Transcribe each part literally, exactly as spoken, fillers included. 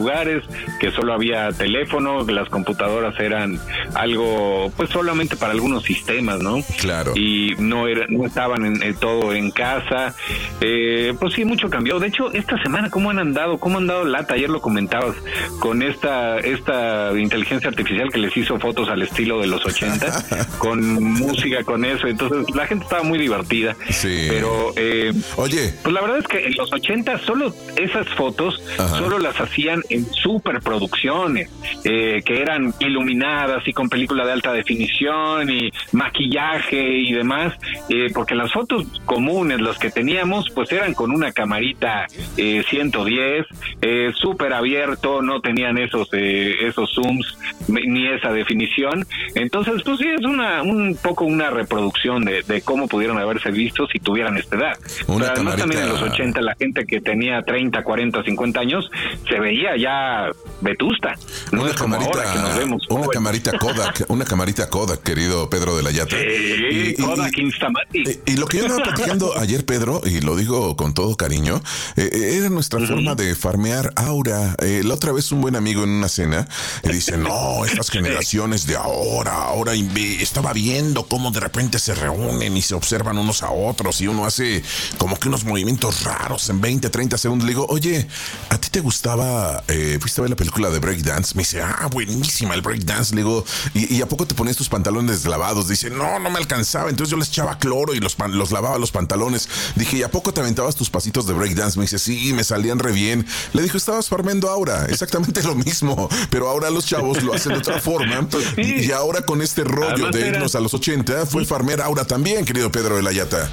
lugares, que solo había teléfono, que las computadoras eran algo, pues solamente para algunos sistemas, ¿no? Claro. Y no era, no estaban en, en todo en casa. Eh, pues sí, mucho cambió. De hecho, esta semana, ¿cómo han andado? ¿Cómo han dado lata? Ayer lo comentabas con esta, esta inteligencia artificial que les hizo fotos al estilo de los ochenta, con música, con eso. Entonces, la gente estaba muy divertida. Sí. Pero, eh, oye, pues la verdad es que en los ochenta solo esas fotos, ajá, solo las hacían en superproducciones, eh, que eran iluminadas y con película de alta definición y maquillaje y demás, eh, porque las fotos comunes, las que teníamos, pues eran con una camarita eh, ciento diez, eh, súper abierto, no tenían esos eh, esos zooms ni esa definición. Entonces, pues sí, es una un poco una reproducción de, de cómo pudieron haberse visto si tuvieran esta edad. Una Pero además camarita... también en los ochenta la gente que tenía treinta, cuarenta, cincuenta años se veía ya vetusta. No una es como camarita, ahora que nos vemos una jóvenes. camarita Kodak, una camarita Kodak, querido Pedro de la Yata. Sí, y, Kodak y, Instamatic. Y, y lo que yo estaba platicando ayer, Pedro, y lo digo con todo cariño, eh, era nuestra uh-huh. forma de farmear aura. Eh, la otra vez un buen amigo en una cena eh, dice, no, estas generaciones de ahora, ahora inve- estaba viendo cómo de repente se reúnen y se observan unos a otros y uno hace como que unos movimientos raros en veinte, treinta segundos. Le digo, oye, ¿a ti te gustaba, eh, fuiste a ver la película de Breakdance? Me dice, ah, buenísima el Breakdance. Le digo, ¿y, y a poco te ponías tus pantalones lavados? Dice, no, no me alcanzaba. Entonces yo les echaba cloro y los, pan, los lavaba los pantalones. Dije, ¿y a poco te aventabas tus pasitos de Breakdance? Me dice, sí, me salían re bien. Le dijo, estabas farmeando aura. Exactamente lo mismo, pero ahora los chavos lo hacen de otra forma. Y, y ahora con este rollo Además de irnos era... a los ochenta, fue farmear aura también, querido Pedro de la Yata.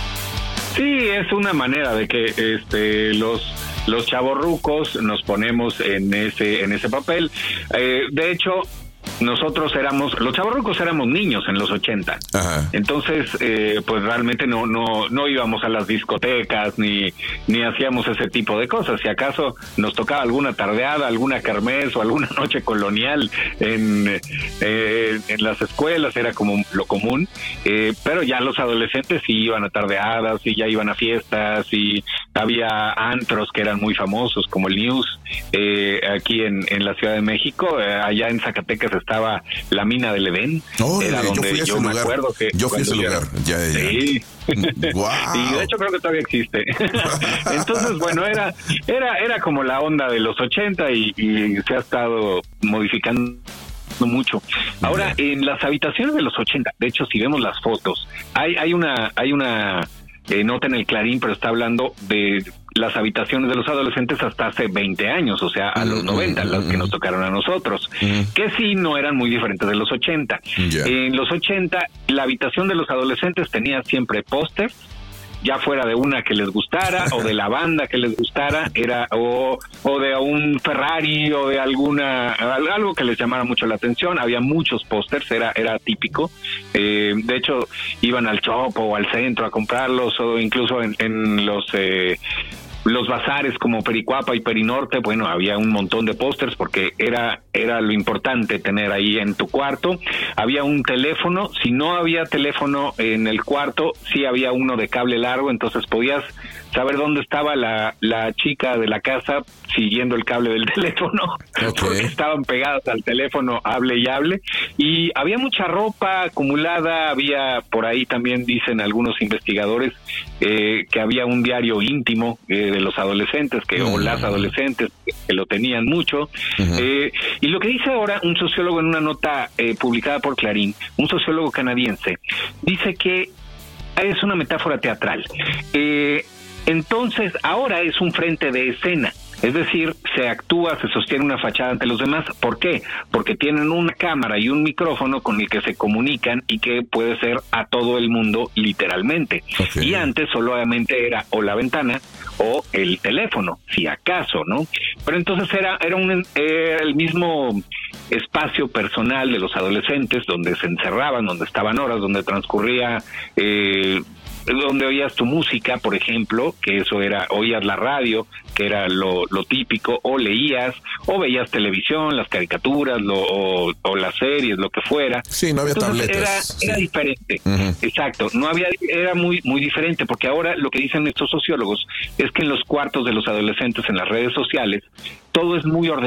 Sí, es una manera de que este los los chavorrucos nos ponemos en ese en ese papel. Eh, de hecho, nosotros éramos, los chavorrucos éramos niños en los ochenta. Ajá. Entonces, eh, pues realmente no no no íbamos a las discotecas ni ni hacíamos ese tipo de cosas. Si acaso nos tocaba alguna tardeada, alguna kermés o alguna noche colonial en eh, en las escuelas, era como lo común. Eh, pero ya los adolescentes sí iban a tardeadas y ya iban a fiestas y había antros que eran muy famosos como el News eh, aquí en, en la Ciudad de México. Eh, allá en Zacatecas estaba la mina del Edén. Oh, era yo donde fui a ese yo lugar. me acuerdo que yo fui a ese lugar. Ya, ya. Sí. Wow. Y de hecho creo que todavía existe. Entonces, bueno, era era era como la onda de los ochenta y, y se ha estado modificando mucho. Ahora, en las habitaciones de los ochenta, de hecho, si vemos las fotos, hay hay una hay una eh, nota en el Clarín, pero está hablando de las habitaciones de los adolescentes hasta hace veinte años, o sea, a los noventa, las que nos tocaron a nosotros, que sí no eran muy diferentes de los ochenta. Yeah. En los ochenta, la habitación de los adolescentes tenía siempre pósters, ya fuera de una que les gustara o de la banda que les gustara, era o, o de un Ferrari o de alguna algo que les llamara mucho la atención. Había muchos pósters, era era típico. Eh, de hecho, iban al Chopo o al centro a comprarlos, o incluso en, en los eh, los bazares como Pericuapa y Perinorte. Bueno, había un montón de pósters porque era era lo importante tener ahí en tu cuarto. Había un teléfono, si no había teléfono en el cuarto, sí había uno de cable largo, entonces podías saber dónde estaba la, la chica de la casa siguiendo el cable del teléfono, okay, porque estaban pegadas al teléfono, hable y hable, y había mucha ropa acumulada. Había por ahí también, dicen algunos investigadores, eh, que había un diario íntimo eh, de los adolescentes, que uh-huh. o las adolescentes, que, que lo tenían mucho. Uh-huh. Eh, y lo que dice ahora un sociólogo en una nota eh, publicada por Clarín, un sociólogo canadiense, dice que es una metáfora teatral. Eh, Entonces, ahora es un frente de escena, es decir, se actúa, se sostiene una fachada ante los demás. ¿Por qué? Porque tienen una cámara y un micrófono con el que se comunican y que puede ser a todo el mundo literalmente. Okay. Y antes solamente era o la ventana o el teléfono, si acaso, ¿no? Pero entonces era era, un, era el mismo espacio personal de los adolescentes, donde se encerraban, donde estaban horas, donde transcurría... Eh, donde oías tu música, por ejemplo, que eso era, oías la radio, que era lo, lo típico, o leías, o veías televisión, las caricaturas, lo, o, o las series, lo que fuera. Sí, no había Entonces, tabletas. Era, sí. era diferente, uh-huh. exacto, no había, era muy, muy diferente, porque ahora lo que dicen estos sociólogos es que en los cuartos de los adolescentes en las redes sociales, todo es muy ordenado.